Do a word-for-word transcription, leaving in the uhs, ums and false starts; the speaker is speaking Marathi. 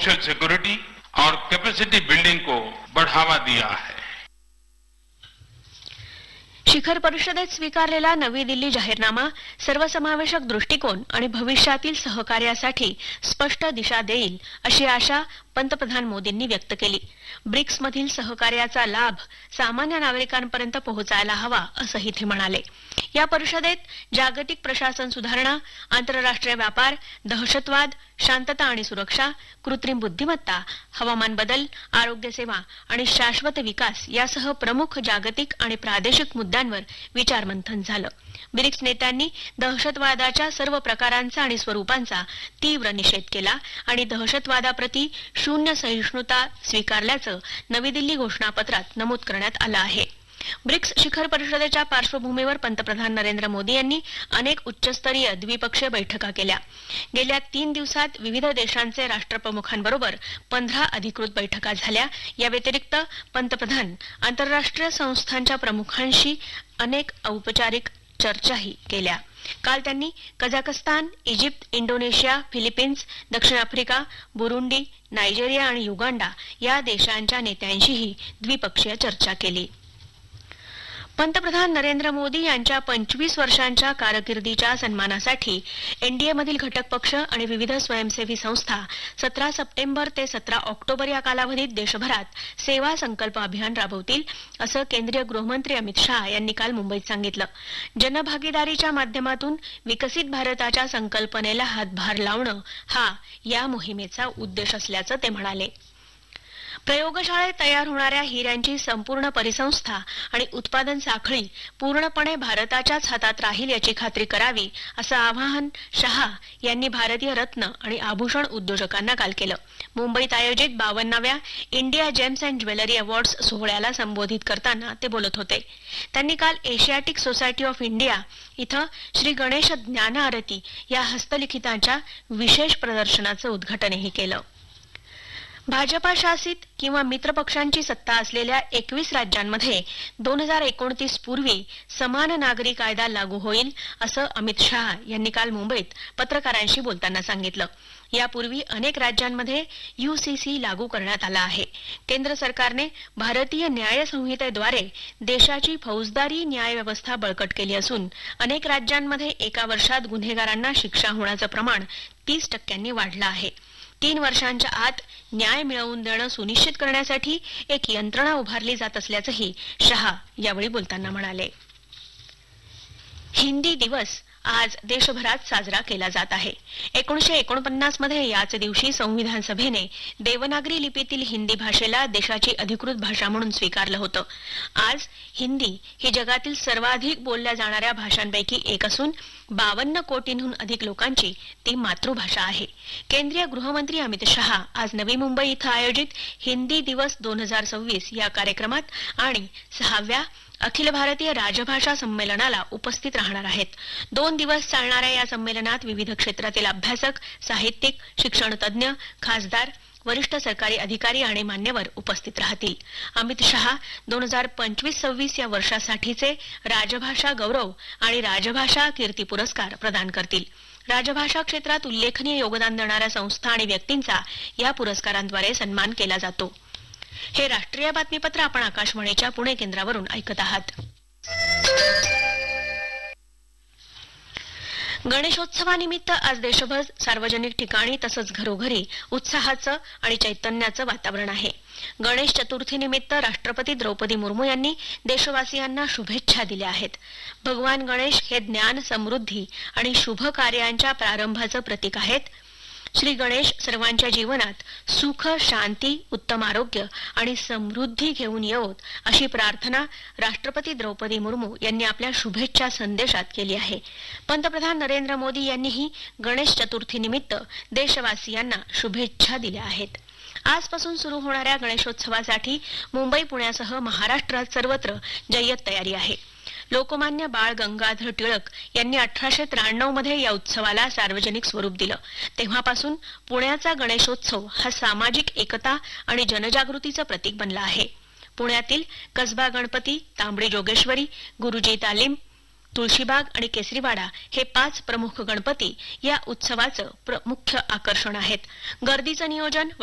सोशल सिक्योरिटी और कैपेसिटी बिल्डिंग को बढ़ावा दिया है। शिखर परिषदेत स्वीकारलेला नवी दिल्ली जाहीरनामा सर्वसमावेशक दृष्टिकोन आणि भविष्यातील सहकार्यासाठी स्पष्ट दिशा देईल अशी आशा पंतप्रधान मोदींनी व्यक्त केली. ब्रिक्समधील सहकार्याचा लाभ सामान्य नागरिकांपर्यंत पोहोचायला हवा असंही ते म्हणाले. या परिषदेत जागतिक प्रशासन सुधारणा, आंतरराष्ट्रीय व्यापार, दहशतवाद, शांतता आणि सुरक्षा, कृत्रिम बुद्धिमत्ता, हवामान बदल, आरोग्य सेवा आणि शाश्वत विकास यासह प्रमुख जागतिक आणि प्रादेशिक मुद्द्यांवर विचारमंथन झालं. ब्रिक्स नेत्यांनी दहशतवादाच्या सर्व प्रकारांचा आणि स्वरूपांचा तीव्र निषेध केला आणि दहशतवादाप्रती शून्य सहिष्णुता स्वीकारल्याचं नवी दिल्ली घोषणापत्रात नमूद करण्यात आलं आहे. ब्रिक्स शिखर परिषदेच्या पार्श्वभूमीवर पंतप्रधान नरेंद्र मोदी यांनी अनेक उच्चस्तरीय द्विपक्षीय बैठका केल्या. गेल्या तीन दिवसात विविध देशांचे राष्ट्रप्रमुखांबरोबर पंधरा अधिकृत बैठका झाल्या. या व्यतिरिक्त पंतप्रधान आंतरराष्ट्रीय संस्थांच्या प्रमुखांशी अनेक औपचारिक चर्चाही केल्या. काल त्यांनी कझाकस्तान, इजिप्त, इंडोनेशिया, फिलिपिन्स, दक्षिण आफ्रिका, बुरुंडी, नायजेरिया आणि युगांडा या देशांच्या नेत्यांशीही द्विपक्षीय चर्चा केली. पंतप्रधान नरेंद्र मोदी यांच्या पंचवीस वर्षांच्या कारकिर्दीच्या सन्मानासाठी एनडीएमधील घटक पक्ष आणि विविध स्वयंसेवी संस्था सतरा सप्टेंबर ते सतरा ऑक्टोबर या कालावधीत देशभरात सेवा संकल्प अभियान राबवतील असं केंद्रीय गृहमंत्री अमित शाह यांनी काल मुंबईत सांगितलं. जनभागीदारीच्या माध्यमातून विकसित भारताच्या संकल्पनेला हातभार लावणं हा या मोहिमेचा उद्देश असल्याचं ते म्हणाले. प्रयोगशाळेत तयार होणाऱ्या हिऱ्यांची संपूर्ण परिसंस्था आणि उत्पादन साखळी पूर्णपणे भारताच्याच हातात राहील याची खात्री करावी असं आवाहन शहा यांनी भारतीय रत्न आणि आभूषण उद्योजकांना काल केलं. मुंबईत आयोजित बावन्नाव्या India gems and jewellery awards सोहळ्याला संबोधित करताना ते बोलत होते. त्यांनी काल एशियाटिक सोसायटी ऑफ इंडिया इथं श्री गणेश ज्ञान आरती या हस्तलिखितांच्या विशेष प्रदर्शनाचं उद्घाटनही केलं. भाजपा शासित किंवा मित्रपक्षांची सत्ता असलेल्या एकवीस राज्यांमध्ये दोन हजार एकोणतीस पूर्वी समान नागरी कायदा लागू होईल असं अमित शाह यांनी काल मुंबईत पत्रकारांशी बोलताना सांगितलं. यापूर्वी अनेक राज्यांमध्ये यूसीसी लागू करण्यात आला आहे. केंद्र सरकारने भारतीय न्याय संहितेद्वारे देशाची फौजदारी न्याय व्यवस्था बळकट केली असून अनेक राज्यांमध्ये एका वर्षात गुन्हेगारांना शिक्षा होण्याचं प्रमाण तीस टक्क्यांनी वाढलं आहे. तीन वर्षांच्या आत न्याय मिळवून देणं सुनिश्चित करण्यासाठी एक यंत्रणा उभारली जात असल्याचंही शहा यावेळी बोलताना म्हणाले. हिंदी दिवस आज देशभरात साजरा केला जात आहे. एकोणीसशे एकोणपन्नास मध्ये याच दिवशी संविधान सभेने देवनागरी लिपीतील हिंदी भाषेला देशाची अधिकृत भाषा म्हणून स्वीकारलं होतं. आज हिंदी ही जगातील सर्वाधिक बोलल्या जाणाऱ्या भाषांपैकी एक असून बावन्न कोटींहून अधिक लोकांची ती मातृभाषा आहे. केंद्रीय गृहमंत्री अमित शहा आज नवी मुंबई इथं आयोजित हिंदी दिवस दोन हजार सव्वीस या कार्यक्रमात आणि सहाव्या अखिल भारतीय राजभाषा संमेलनाला उपस्थित राहणार आहेत. दोन दिवस चालणाऱ्या या संमेलनात विविध क्षेत्रातील अभ्यासक, साहित्यिक, शिक्षण तज्ज्ञ, खासदार, वरिष्ठ सरकारी अधिकारी आणि मान्यवर उपस्थित राहतील. अमित शहा दोन हजार पंचवीस सव्वीस या वर्षासाठीचे राजभाषा गौरव आणि राजभाषा कीर्ती पुरस्कार प्रदान करतील. राजभाषा क्षेत्रात उल्लेखनीय योगदान देणाऱ्या संस्था आणि व्यक्तींचा या पुरस्कारांद्वारे सन्मान केला जातो. हे राष्ट्रीय बातमीपत्र आपण आकाशवाणीच्या पुणे केंद्रावरून ऐकत आहात. गणेशोत्सवानिमित्त आज देशभर सार्वजनिक ठिकाणी तसंच घरोघरी उत्साहाचं आणि चैतन्याचं वातावरण आहे. गणेश चतुर्थीनिमित्त राष्ट्रपती द्रौपदी मुर्मू यांनी देशवासियांना शुभेच्छा दिल्या आहेत. भगवान गणेश हे ज्ञान, समृद्धी आणि शुभ कार्यांच्या प्रारंभाचं प्रतीक आहेत. श्री गणेश सर्वांच्या जीवनात सुख, शांती, उत्तम आरोग्य आणि समृद्धी घेऊन येवोत अशी प्रार्थना राष्ट्रपती द्रौपदी मुर्मू यांनी आपल्या शुभेच्छा संदेशात केली आहे. पंतप्रधान नरेंद्र मोदी यांनीही गणेश चतुर्थीनिमित्त देशवासियांना शुभेच्छा दिल्या आहेत. आजपासून सुरू होणाऱ्या गणेशोत्सवासाठी मुंबई, पुण्यासह महाराष्ट्रात सर्वत्र जय्यत तयारी आहे. लोकमान्य बाळ गंगाधर टिळक यांनी अठराशे त्र्याण्णव मध्ये या उत्सवाला सार्वजनिक स्वरूप दिलं. तेव्हापासून पुण्याचा गणेशोत्सव हा सामाजिक एकता आणि जनजागृतीचं प्रतीक बनला आहे. पुण्यातील कसबा गणपती, तांबडी जोगेश्वरी, गुरुजी तालीम, तुळशीबाग आणि केसरीवाडा हे पाच प्रमुख गणपती या उत्सवाचं मुख्य आकर्षण आहेत. गर्दीचं नियोजन